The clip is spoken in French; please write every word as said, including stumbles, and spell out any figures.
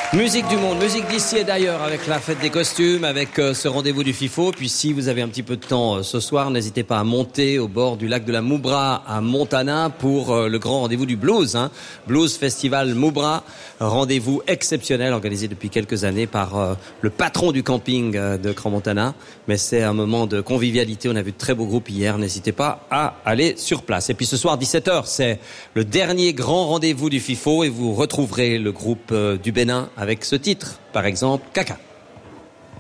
Musique du monde, musique d'ici et d'ailleurs, avec la fête des costumes, avec euh, ce rendez-vous du FIFO. Puis si vous avez un petit peu de temps euh, ce soir, n'hésitez pas à monter au bord du lac de la Moubra à Montana pour euh, le grand rendez-vous du blues. Hein. Blues Festival Moubra, rendez-vous exceptionnel organisé depuis quelques années par euh, le patron du camping euh, de Crans-Montana. Mais c'est un moment de convivialité, on a vu de très beaux groupes hier, n'hésitez pas à aller sur place. Et puis ce soir, dix-sept heures, c'est le dernier grand rendez-vous du FIFO et vous retrouverez le groupe euh, du Bénin avec ce titre, par exemple, Kaka.